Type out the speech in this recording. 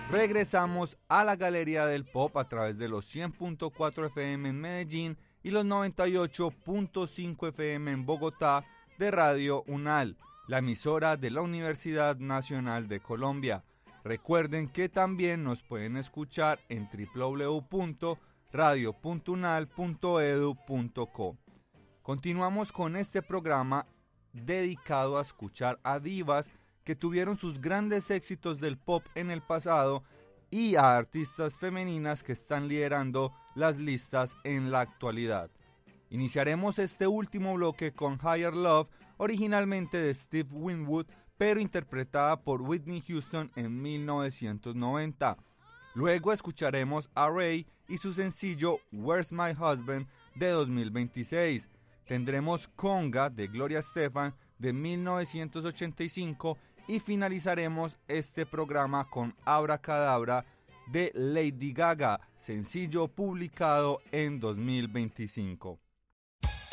Regresamos a la Galería del Pop a través de los 100.4 FM en Medellín y los 98.5 FM en Bogotá de Radio UNAL, la emisora de la Universidad Nacional de Colombia. Recuerden que también nos pueden escuchar en www.radio.unal.edu.co. Continuamos con este programa dedicado a escuchar a divas que tuvieron sus grandes éxitos del pop en el pasado y a artistas femeninas que están liderando las listas en la actualidad. Iniciaremos este último bloque con Higher Love, originalmente de Steve Winwood, pero interpretada por Whitney Houston en 1990. Luego escucharemos a Ray y su sencillo Where's My Husband de 2026. Tendremos Conga de Gloria Estefan de 1985 y finalizaremos este programa con Abracadabra de Lady Gaga, sencillo publicado en 2025.